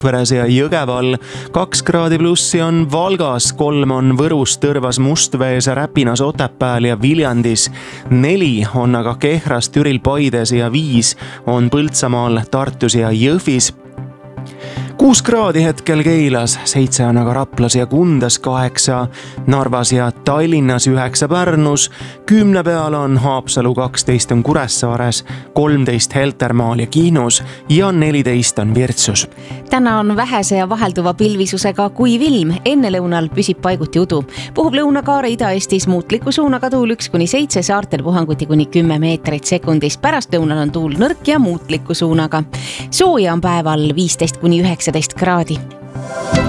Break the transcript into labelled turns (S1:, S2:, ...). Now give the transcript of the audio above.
S1: Veres ja Jõgeval, 2 kraadi plussi on Valgas, 3 on Võrus, Tõrvas, Mustvees, Räpinas, Otepääl ja Viljandis, 4 on aga Kehras, Türil, Paides ja 5 on Põltsamaal, Tartus ja Jõhvis. 6 kraadi hetkel Keilas, 7 on aga Raplas ja Kundas, 8 Narvas ja Tallinnas, 9 Pärnus, 10 peal on Haapsalu, 12 on Kuressaares, 13 Heltermaal ja Kihnus ja 14 on Virtsus.
S2: Täna on vähese ja vahelduva pilvisusega kuiv ilm, enne lõunal püsib paiguti udu. Puhub lõunakaare Ida-Eestis muutliku suunaga tuul 1-7, saartel puhanguti kuni 10 meetrit sekundis. Pärast lõunal on tuul nõrk ja muutliku suunaga. Sooja on päeval 15-19 kraadi.